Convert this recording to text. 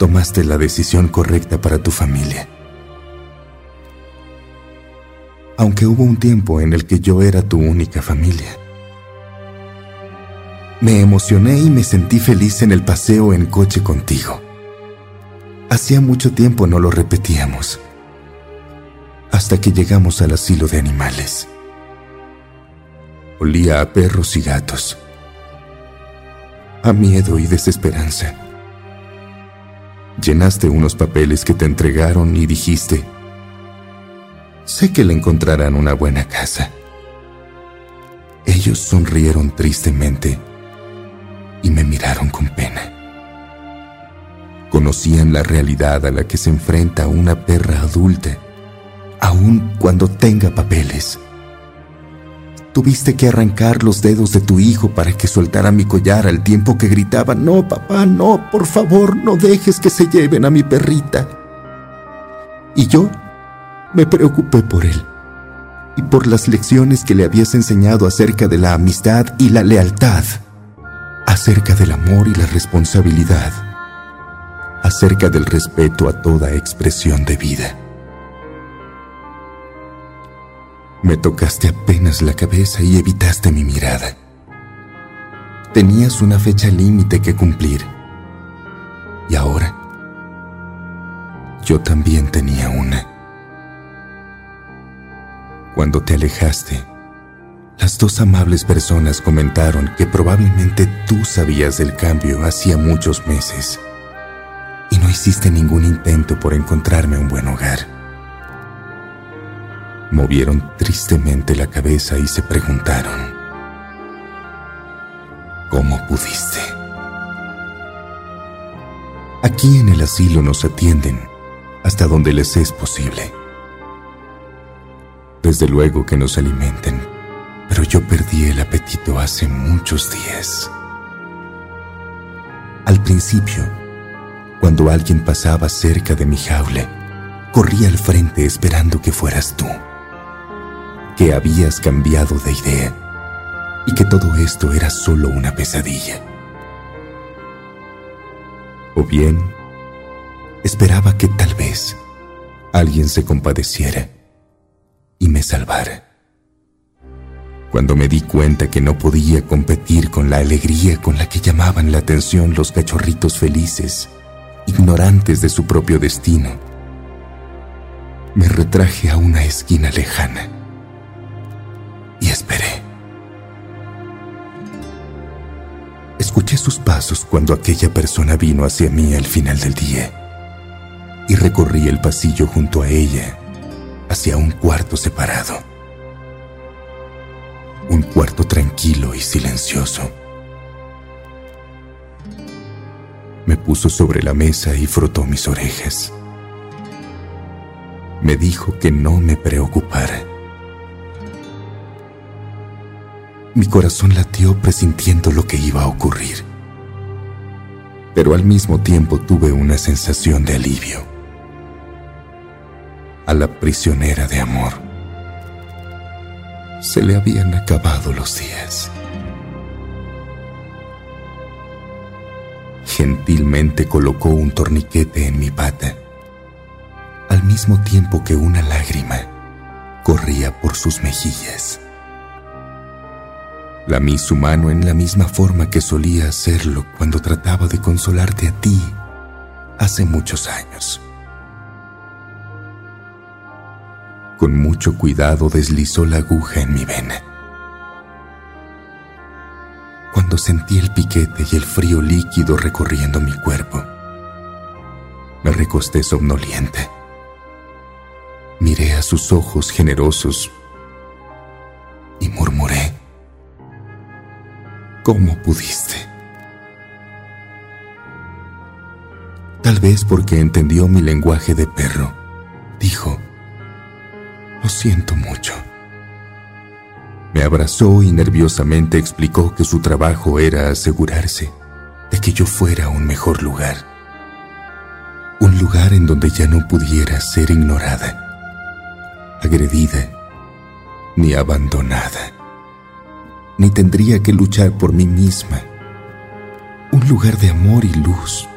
tomaste la decisión correcta para tu familia. Aunque hubo un tiempo en el que yo era tu única familia. Me emocioné y me sentí feliz en el paseo en coche contigo. Hacía mucho tiempo no lo repetíamos, hasta que llegamos al asilo de animales. Olía a perros y gatos, a miedo y desesperanza. Llenaste unos papeles que te entregaron y dijiste: sé que le encontrarán una buena casa. Ellos sonrieron tristemente y me miraron con pena. Conocían la realidad a la que se enfrenta una perra adulta, aun cuando tenga papeles. Tuviste que arrancar los dedos de tu hijo para que soltara mi collar al tiempo que gritaba: no, papá, no, por favor, no dejes que se lleven a mi perrita. Y yo me preocupé por él y por las lecciones que le habías enseñado acerca de la amistad y la lealtad, acerca del amor y la responsabilidad, acerca del respeto a toda expresión de vida. Me tocaste apenas la cabeza y evitaste mi mirada. Tenías una fecha límite que cumplir. Y ahora, yo también tenía una. Cuando te alejaste, las dos amables personas comentaron que probablemente tú sabías del cambio hacía muchos meses y no hiciste ningún intento por encontrarme un buen hogar. Movieron tristemente la cabeza y se preguntaron: ¿cómo pudiste? Aquí en el asilo nos atienden hasta donde les es posible. Desde luego que nos alimentan, pero yo perdí el apetito hace muchos días. Al principio, cuando alguien pasaba cerca de mi jaula, corría al frente esperando que fueras tú, que habías cambiado de idea y que todo esto era solo una pesadilla. O bien, esperaba que tal vez alguien se compadeciera y me salvara. Cuando me di cuenta que no podía competir con la alegría con la que llamaban la atención los cachorritos felices, ignorantes de su propio destino, me retraje a una esquina lejana y esperé. Escuché sus pasos cuando aquella persona vino hacia mí al final del día y recorrí el pasillo junto a ella hacia un cuarto separado. Un cuarto tranquilo y silencioso. Me puso sobre la mesa y frotó mis orejas. Me dijo que no me preocupara. Mi corazón latió presintiendo lo que iba a ocurrir, pero al mismo tiempo tuve una sensación de alivio. A la prisionera de amor se le habían acabado los días. Gentilmente colocó un torniquete en mi pata, al mismo tiempo que una lágrima corría por sus mejillas. Lamí su mano en la misma forma que solía hacerlo cuando trataba de consolarte a ti hace muchos años. Con mucho cuidado deslizó la aguja en mi vena. Cuando sentí el piquete y el frío líquido recorriendo mi cuerpo, me recosté somnolienta. Miré a sus ojos generosos y murmuré: ¿cómo pudiste? Tal vez porque entendió mi lenguaje de perro, dijo: lo siento mucho. Me abrazó y nerviosamente explicó que su trabajo era asegurarse de que yo fuera a un mejor lugar. Un lugar en donde ya no pudiera ser ignorada, agredida, ni abandonada. Ni tendría que luchar por mí misma. Un lugar de amor y luz,